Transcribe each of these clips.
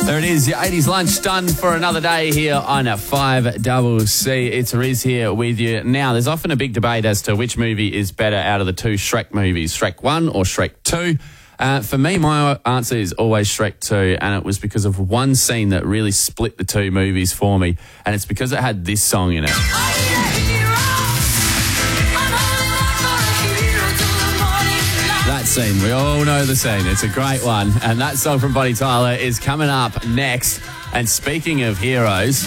There it is, your 80s lunch done for another day here on 5CC. It's Riz here with you. Now, there's often a big debate as to which movie is better out of the two Shrek movies, Shrek 1 or Shrek 2. For me, my answer is always Shrek 2, and it was because of one scene that really split the two movies for me, and it's because it had this song in it. That scene, we all know the scene. It's a great one. And that song from Bonnie Tyler is coming up next. And speaking of heroes,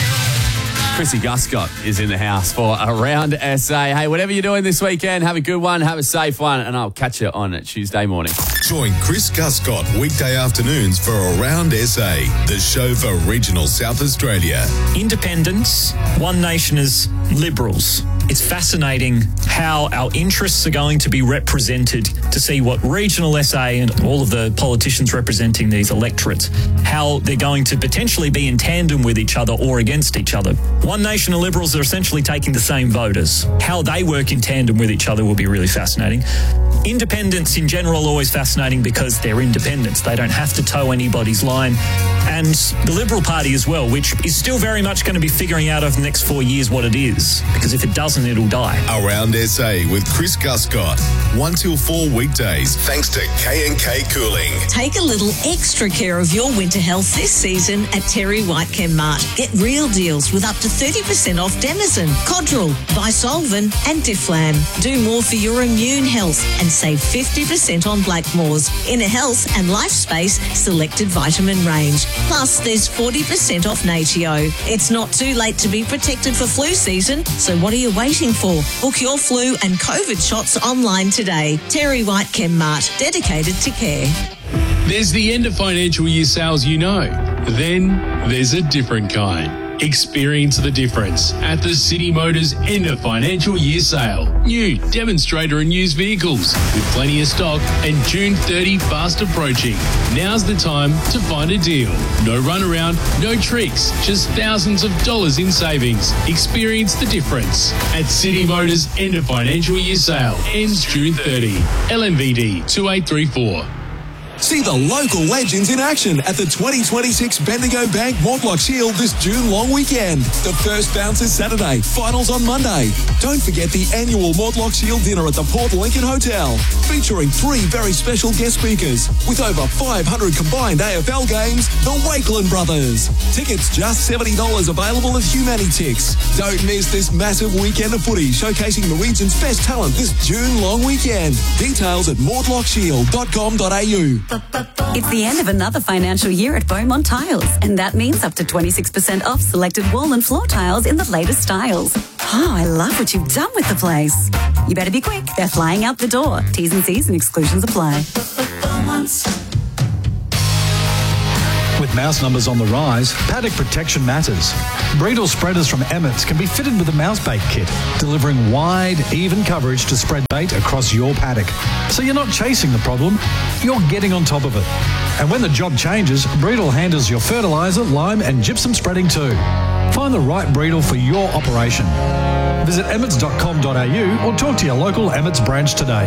Chrissy Guscott is in the house for Around SA. Hey, whatever you're doing this weekend, have a good one, have a safe one, and I'll catch you on Tuesday morning. Join Chris Guscott weekday afternoons for Around SA, the show for regional South Australia. Independents, One Nation as Liberals. It's fascinating how our interests are going to be represented to see what regional SA and all of the politicians representing these electorates, how they're going to potentially be in tandem with each other or against each other. One Nation and Liberals are essentially taking the same voters. How they work in tandem with each other will be really fascinating. Independents in general are always fascinating because they're independents. They don't have to toe anybody's line. And the Liberal Party as well, which is still very much going to be figuring out over the next 4 years what it is, because if it doesn't, it'll die. Around SA with Chris Guscott, 1 till 4 weekdays, thanks to K&K Cooling. Take a little extra care of your winter health this season at Terry White Chemmart. Get real deals with up to 30% off Denizen, Codral, Bisolven and Difflam. Do more for your immune health and save 50% on Blackmores, Inner Health and Lifespace selected vitamin range. Plus, there's 40% off Natio. It's not too late to be protected for flu season, so what are you waiting for? Book your flu and COVID shots online today. Terry White Chemmart, dedicated to care. There's the end of financial year sales you know. Then there's a different kind. Experience the difference at the City Motors end of financial year sale. New demonstrator and used vehicles with plenty of stock and June 30 fast approaching. Now's the time to find a deal. No runaround, no tricks, just thousands of dollars in savings. Experience the difference at City Motors end of financial year sale. Ends June 30. LMVD 2834. See the local legends in action at the 2026 Bendigo Bank Mortlock Shield this June long weekend. The first bounce is Saturday, finals on Monday. Don't forget the annual Mortlock Shield dinner at the Port Lincoln Hotel, featuring 3 very special guest speakers with over 500 combined AFL games, the Wakeland Brothers. Tickets just $70 available at Humanitix. Don't miss this massive weekend of footy showcasing the region's best talent this June long weekend. Details at mortlockshield.com.au. It's the end of another financial year at Beaumont Tiles, and that means up to 26% off selected wall and floor tiles in the latest styles. Oh, I love what you've done with the place. You better be quick. They're flying out the door. T's and C's and exclusions apply. With mouse numbers on the rise, paddock protection matters. Bredal spreaders from Emmets can be fitted with a mouse bait kit, delivering wide, even coverage to spread bait across your paddock. So you're not chasing the problem, you're getting on top of it. And when the job changes, Bredal handles your fertiliser, lime and gypsum spreading too. Find the right Bredal for your operation. Visit emmets.com.au or talk to your local Emmets branch today.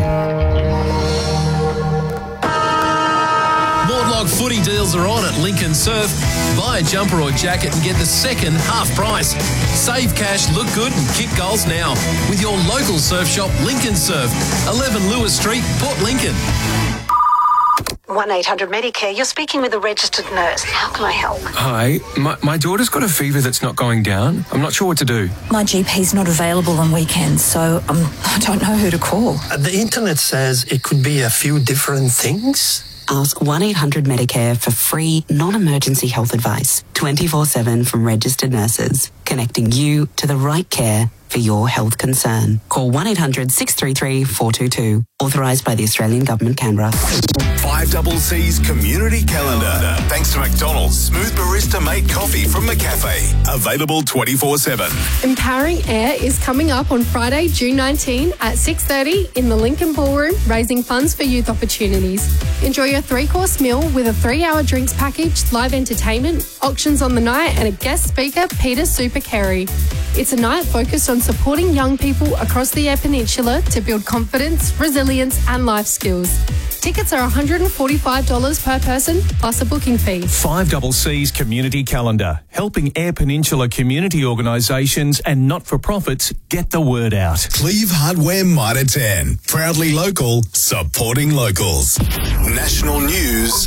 Mortlock footy deals are on at Lincoln Surf. Buy a jumper or jacket and get the second half price. Save cash, look good and kick goals now with your local surf shop, Lincoln Surf, 11 Lewis Street, Port Lincoln. 1-800-MEDICARE. You're speaking with a registered nurse. How can I help? Hi, my daughter's got a fever that's not going down. I'm not sure what to do. My GP's not available on weekends, so I don't know who to call. The internet says it could be a few different things. Ask 1-800-MEDICARE for free, non-emergency health advice, 24/7 from registered nurses, connecting you to the right care for your health concern. Call 1-800-633-422. Authorised by the Australian Government, Canberra. 5CC's Community Calendar. Thanks to McDonald's Smooth Barista Made Coffee from McCafe. Available 24/7. Empowering Air is coming up on Friday, June 19 at 6:30 in the Lincoln Ballroom, raising funds for youth opportunities. Enjoy your 3-course meal with a 3-hour drinks package, live entertainment, auctions on the night, and a guest speaker, Peter Super Carey. It's a night focused on supporting young people across the Eyre Peninsula to build confidence, resilience and life skills. Tickets are $145 per person, plus a booking fee. 5CC's community calendar, helping Eyre Peninsula community organisations and not-for-profits get the word out. Cleve Hardware Mitre 10. Proudly local, supporting locals. National news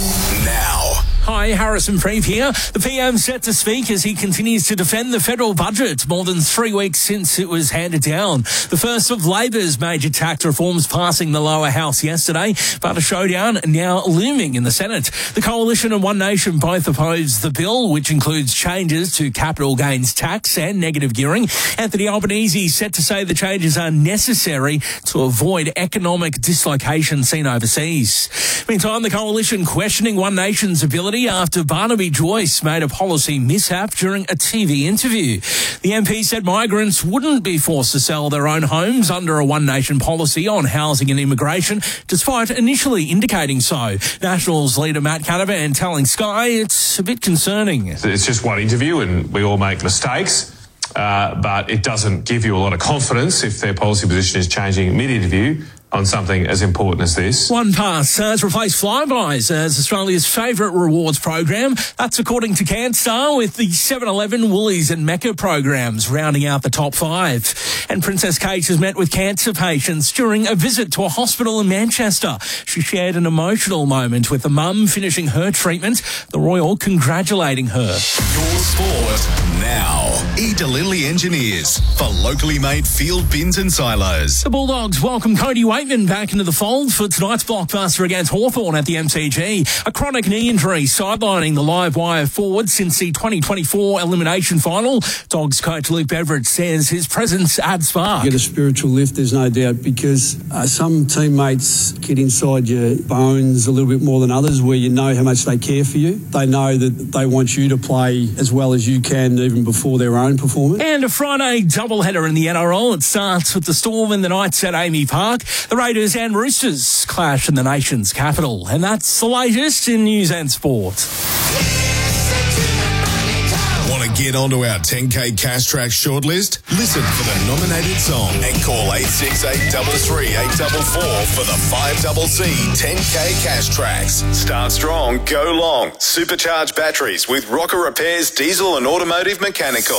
now. Hi, Harrison Freeve here. The PM set to speak as he continues to defend the federal budget more than 3 weeks since it was handed down. The first of Labor's major tax reforms passing the lower house yesterday, but a showdown now looming in the Senate. The Coalition and One Nation both oppose the bill, which includes changes to capital gains tax and negative gearing. Anthony Albanese set to say the changes are necessary to avoid economic dislocation seen overseas. Meantime, the Coalition questioning One Nation's ability after Barnaby Joyce made a policy mishap during a TV interview. The MP said migrants wouldn't be forced to sell their own homes under a One Nation policy on housing and immigration, despite initially indicating so. Nationals leader Matt Canavan telling Sky it's a bit concerning. It's just one interview and we all make mistakes, but it doesn't give you a lot of confidence if their policy position is changing mid-interview on something as important as this. OnePass has replaced Flybuys as Australia's favourite rewards program. That's according to CanStar, with the 7-Eleven, Woolies and Mecca programs rounding out the top 5. And Princess Kate has met with cancer patients during a visit to a hospital in Manchester. She shared an emotional moment with the mum finishing her treatment, the royal congratulating her. Your sport now. E-Delilly Engineers for locally made field bins and silos. The Bulldogs welcome Cody Waitman back into the fold for tonight's blockbuster against Hawthorn at the MCG. A chronic knee injury sidelining the live wire forward since the 2024 elimination final. Dogs coach Luke Beveridge says his presence adds spark. You get a spiritual lift, there's no doubt, because some teammates get inside your bones a little bit more than others, where you know how much they care for you. They know that they want you to play as well as you can even before their own performance. And a Friday doubleheader in the NRL. It starts with the Storm and the Knights at Amy Park. The Raiders and Roosters clash in the nation's capital. And that's the latest in news and sport. Want to get onto our 10K Cash Track shortlist? Listen for the nominated song and call 868 33 844 for the 5CC 10K Cash Tracks. Start strong, go long. Supercharged batteries with Rocker Repairs, diesel and automotive mechanical.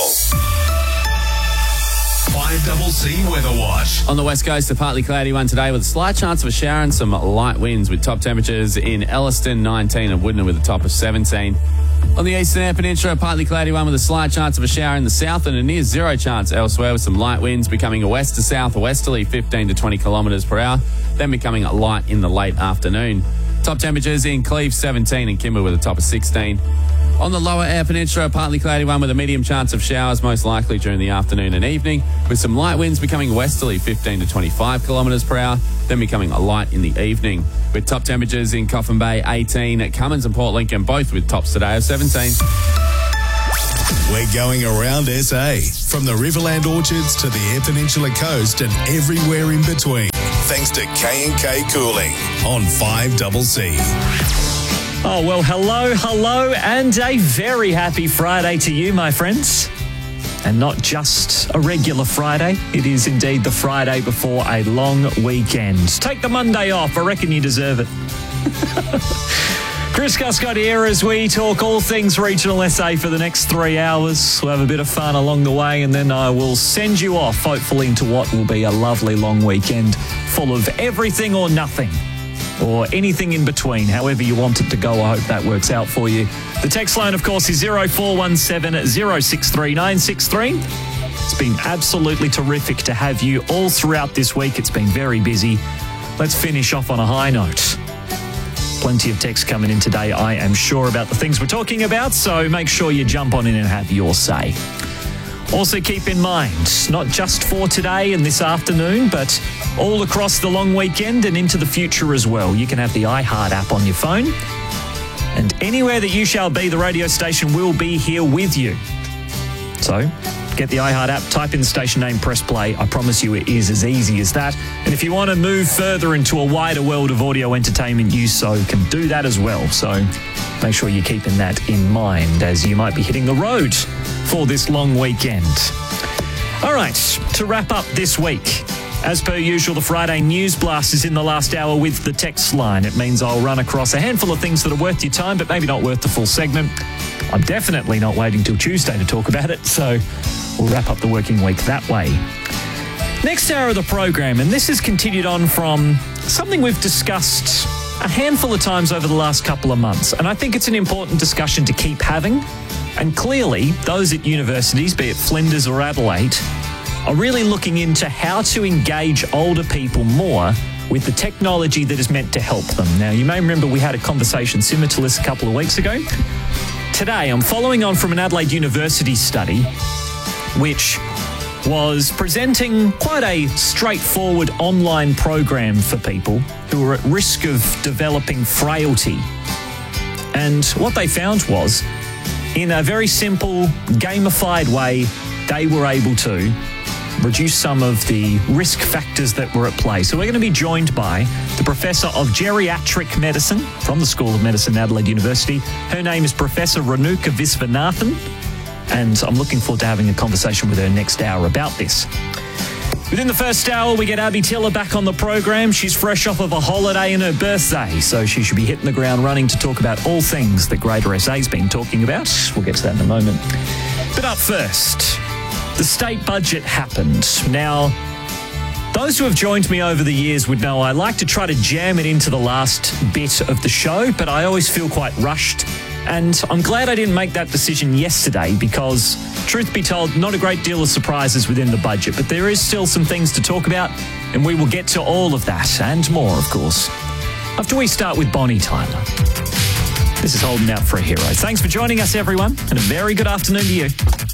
5CC Weather Watch. On the west coast, a partly cloudy one today with a slight chance of a shower and some light winds, with top temperatures in Elliston 19 and Woodner with a top of 17. On the eastern Eyre Peninsula, a partly cloudy one with a slight chance of a shower in the south and a near zero chance elsewhere, with some light winds becoming a west to south westerly 15 to 20 kilometres per hour, then becoming light in the late afternoon. Top temperatures in Cleve 17 and Kimber with a top of 16. On the lower Eyre Peninsula, a partly cloudy one with a medium chance of showers, most likely during the afternoon and evening, with some light winds becoming westerly 15 to 25 kilometres per hour, then becoming light in the evening. With top temperatures in Coffin Bay 18, at Cummins and Port Lincoln both with tops today of 17. We're going around SA, from the Riverland orchards to the Eyre Peninsula coast and everywhere in between, thanks to K&K Cooling on 5CC. Oh, well, hello, and a very happy Friday to you, my friends. And not just a regular Friday. It is indeed the Friday before a long weekend. Take the Monday off. I reckon you deserve it. Chris Guscott here as we talk all things regional SA for the next 3 hours. We'll have a bit of fun along the way, and then I will send you off, hopefully, into what will be a lovely long weekend full of everything or nothing, or anything in between, however you want it to go. I hope that works out for you. The text line, of course, is 0417 063 963. It's been absolutely terrific to have you all throughout this week. It's been very busy. Let's finish off on a high note. Plenty of texts coming in today, I am sure, about the things we're talking about, so make sure you jump on in and have your say. Also keep in mind, not just for today and this afternoon, but all across the long weekend and into the future as well. You can have the iHeart app on your phone, and anywhere that you shall be, the radio station will be here with you. So get the iHeart app, type in the station name, press play. I promise you it is as easy as that. And if you want to move further into a wider world of audio entertainment, you so can do that as well. So make sure you're keeping that in mind as you might be hitting the road for this long weekend. All right, to wrap up this week, As per usual, the Friday News Blast is in the last hour with the text line. It means I'll run across a handful of things that are worth your time, but maybe not worth the full segment. I'm definitely not waiting till Tuesday to talk about it, so we'll wrap up the working week that way. Next hour of the program, and this has continued on from something we've discussed a handful of times over the last couple of months, and I think it's an important discussion to keep having. And clearly, those at universities, be it Flinders or Adelaide, are really looking into how to engage older people more with the technology that is meant to help them. Now, you may remember we had a conversation similar to this a couple of weeks ago. Today, I'm following on from an Adelaide University study, which was presenting quite a straightforward online program for people who are at risk of developing frailty. And what they found was, in a very simple, gamified way, they were able to reduce some of the risk factors that were at play. So we're going to be joined by the Professor of Geriatric Medicine from the School of Medicine at Adelaide University. Her name is Professor Renuka Visvanathan, and I'm looking forward to having a conversation with her next hour about this. Within the first hour, we get Abby Tiller back on the program. She's fresh off of a holiday and her birthday, so she should be hitting the ground running to talk about all things that Greater SA's been talking about. We'll get to that in a moment. But up first, the state budget happened. Now, those who have joined me over the years would know I like to try to jam it into the last bit of the show, but I always feel quite rushed. And I'm glad I didn't make that decision yesterday because, truth be told, not a great deal of surprises within the budget, but there is still some things to talk about, and we will get to all of that and more, of course, after we start with Bonnie Tyler. This is Holding Out for a Hero. Thanks for joining us, everyone, and a very good afternoon to you.